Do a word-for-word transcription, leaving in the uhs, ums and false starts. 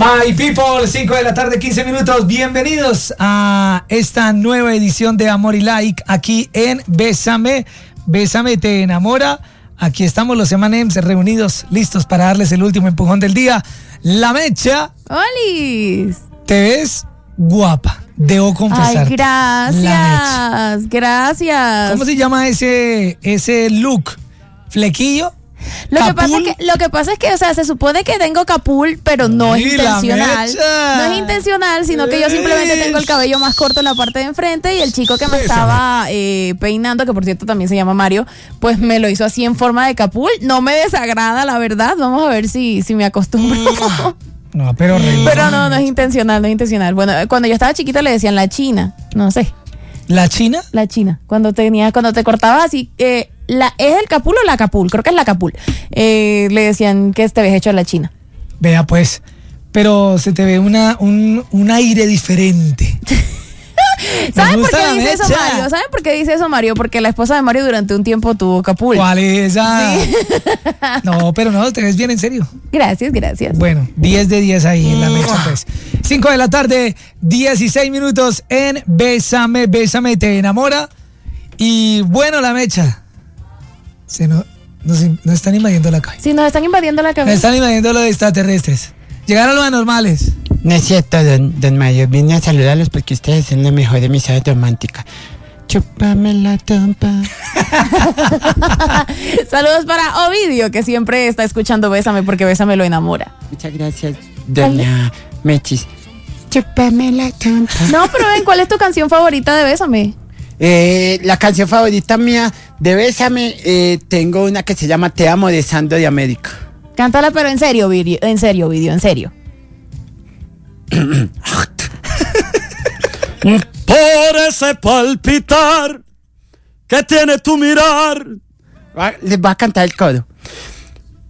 My people, cinco de la tarde, quince minutos. Bienvenidos a esta nueva edición de Amor y Like aquí en Bésame. Bésame te enamora. Aquí estamos los M and M's reunidos, listos para darles el último empujón del día. La Mecha. ¡Olis! Te ves guapa, debo confesar. Ay, gracias, gracias. ¿Cómo se llama ese, ese look? ¿Flequillo? Lo que, pasa es que, lo que pasa es que, o sea, se supone que tengo capul, pero no es intencional. No es intencional, sino que yo simplemente tengo el cabello más corto en la parte de enfrente y el chico que me estaba eh, peinando, que por cierto también se llama Mario, pues me lo hizo así en forma de capul. No me desagrada, la verdad. Vamos a ver si, si me acostumbro. No, pero... Pero no, no es intencional, no es intencional. Bueno, cuando yo estaba chiquita le decían la china, no sé. ¿La china? La china. Cuando tenía, cuando te cortabas así, eh, la, ¿es el capul o la capul? Creo que es la capul. Eh, le decían que te ves hecho a la china. Vea pues, pero se te ve una, un, un aire diferente. ¿Saben por qué dice eso Mario? ¿Saben por qué dice eso Mario? Porque la esposa de Mario durante un tiempo tuvo capul. ¿Cuál es esa? Sí. No, pero no, te ves bien en serio. Gracias, gracias. Bueno, diez de diez ahí en la Mecha, pues. cinco de la tarde, dieciséis minutos en Bésame, Bésame te enamora. Y bueno, la Mecha. Se no, nos, nos están invadiendo la cabeza. Sí, nos están invadiendo la cabeza. Nos están invadiendo los extraterrestres. Llegaron los anormales. No es cierto, don, don Mario. Vine a saludarlos porque ustedes son la mejor emisora romántica. Chúpame la trompa. Saludos para Ovidio, que siempre está escuchando Bésame porque Bésame lo enamora. Muchas gracias, doña Mechis. Chúpame la trompa. No, pero ven, ¿cuál es tu canción favorita de Bésame? Eh, la canción favorita mía de Bésame, eh, tengo una que se llama Te amo de Sandro de América. Cántala, pero en serio, Ovidio, en serio, Ovidio, en serio. Por ese palpitar que tiene tu mirar. Les voy a cantar el coro.